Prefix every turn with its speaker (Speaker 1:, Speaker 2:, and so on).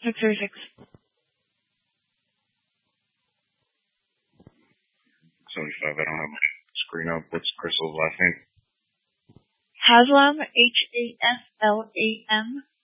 Speaker 1: 636.
Speaker 2: I don't have my screen up. What's Crystal's last name?
Speaker 1: Haslam, Haslam.